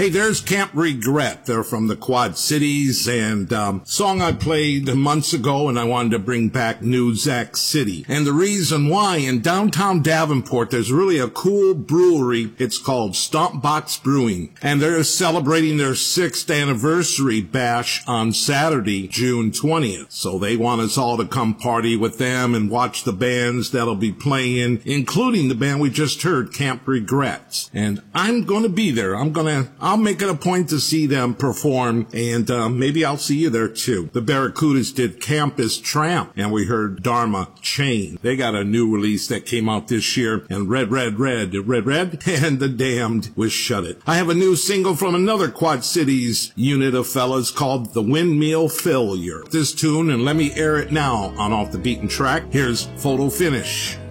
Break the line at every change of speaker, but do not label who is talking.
Hey, there's Camp Regret. They're from the Quad Cities, and song I played months ago, and I wanted to bring back New Zack City. And the reason why, in downtown Davenport, there's really a cool brewery. It's called Stomp Box Brewing, and they're celebrating their 6th anniversary bash on Saturday, June 20th. So they want us all to come party with them and watch the bands that'll be playing, including the band we just heard, Camp Regret. And I'm going to be there. I'll make it a point to see them perform, and maybe I'll see you there too. The Barracudas did Campus Tramp, and we heard Dharma Chain. They got a new release that came out this year, and Red, and The Damned with Shut It. I have a new single from another Quad Cities unit of fellas called The Windmill Failure. This tune, and let me air it now on Off the Beaten Track. Here's Photo Finish.